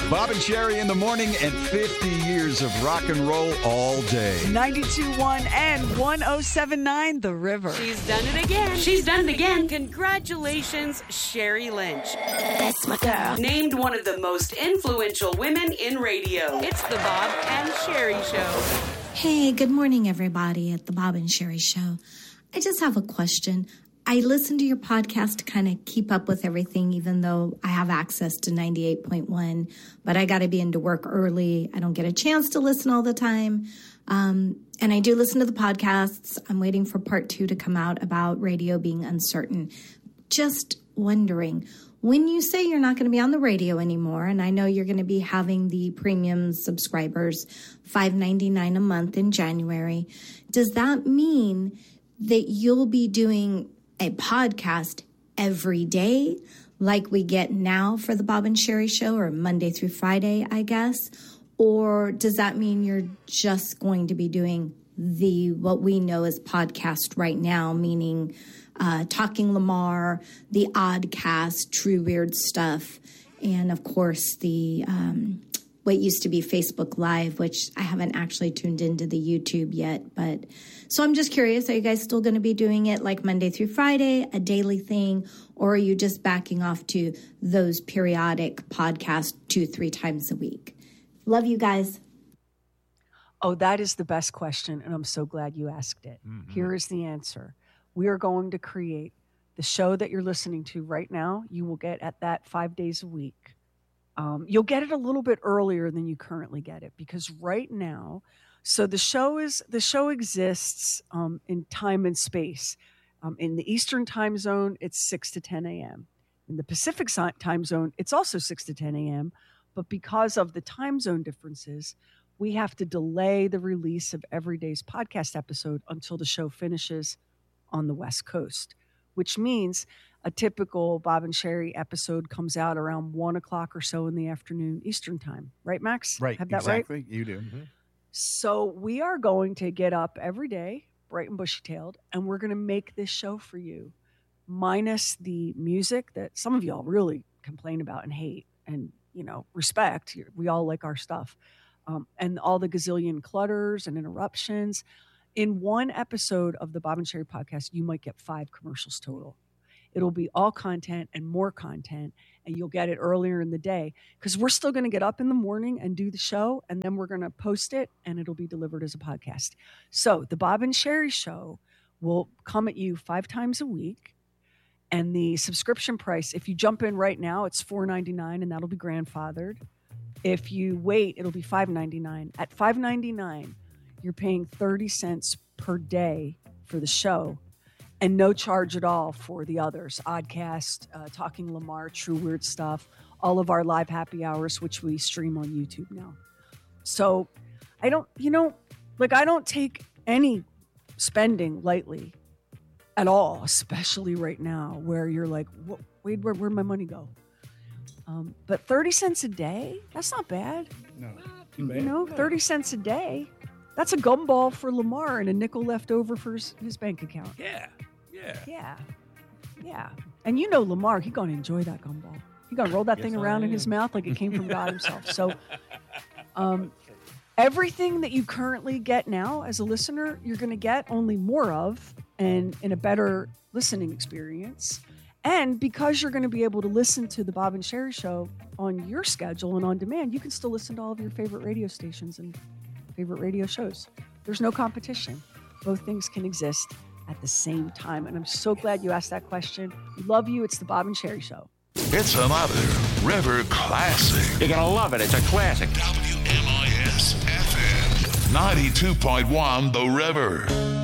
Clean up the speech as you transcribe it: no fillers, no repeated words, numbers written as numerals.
Bob and Sherry in the morning and 50 years of rock and roll all day. 92.1 and 107.9 The River. She's done it again. She's done it again. Congratulations, Sherry Lynch. That's my girl. Named one of the most influential women in radio. It's the Bob and Sherry Show. Hey, good morning, everybody at the Bob and Sherry Show. I just have a question. I listen to your podcast to kind of keep up with everything, even though I have access to 98.1, but I got to be into work early. I don't get a chance to listen all the time. And I do listen to the podcasts. I'm waiting for part 2 to come out about radio being uncertain. Just wondering, when you say you're not going to be on the radio anymore, and I know you're going to be having the premium subscribers, $5.99 a month in January, does that mean that you'll be doing a podcast every day like we get now for the Bob and Sherry Show, or Monday through Friday, I guess? Or does that mean you're just going to be doing what we know as podcast right now, meaning Talking Lamar, the Oddcast, True Weird Stuff, and of course the what used to be Facebook Live, which I haven't actually tuned into the YouTube yet. But so I'm just curious, are you guys still going to be doing it like Monday through Friday, a daily thing, or are you just backing off to those periodic podcasts 2-3 times a week? Love you guys. Oh, that is the best question, and I'm so glad you asked it. Mm-hmm. Here is the answer. We are going to create the show that you're listening to right now. You will get at that 5 days a week. You'll get it a little bit earlier than you currently get it, because right now, so the show exists in time and space. In the Eastern time zone, it's 6 to 10 a.m. In the Pacific time zone, it's also 6 to 10 a.m. But because of the time zone differences, we have to delay the release of every day's podcast episode until the show finishes on the West Coast, which means a typical Bob and Sherry episode comes out around 1 o'clock or so in the afternoon Eastern time. Right, Max? Right. Have that exactly. right? You do. Mm-hmm. So we are going to get up every day, bright and bushy-tailed, and we're going to make this show for you, minus the music that some of y'all really complain about and hate and, respect. We all like our stuff. And all the gazillion clutters and interruptions. In one episode of the Bob and Sherry podcast, you might get 5 commercials total. It'll be all content and more content, and you'll get it earlier in the day, because we're still going to get up in the morning and do the show, and then we're going to post it, and it'll be delivered as a podcast. So the Bob and Sherry Show will come at you 5 times a week, and the subscription price, if you jump in right now, it's $4.99, and that'll be grandfathered. If you wait, it'll be $5.99. At $5.99, you're paying 30 cents per day for the show, and no charge at all for the others. Oddcast, Talking Lamar, True Weird Stuff, all of our live happy hours, which we stream on YouTube now. So I don't take any spending lightly at all, especially right now where you're like, wait, where'd my money go? But 30 cents a day, that's not bad. No, too bad. 30 cents a day. That's a gumball for Lamar and a nickel left over for his bank account. Yeah. And Lamar, he gonna enjoy that gumball. He gonna roll that thing around in his mouth like it came from God himself. So, everything that you currently get now as a listener, you're gonna get only more of, and in a better listening experience. And because you're going to be able to listen to the Bob and Sherry Show on your schedule and on demand, you can still listen to all of your favorite radio stations and favorite radio shows. There's no competition. Both things can exist at the same time. And I'm so glad you asked that question. We love you. It's the Bob and Sherry Show. It's another River classic. You're going to love it. It's a classic. WMIS FM 92.1 The River.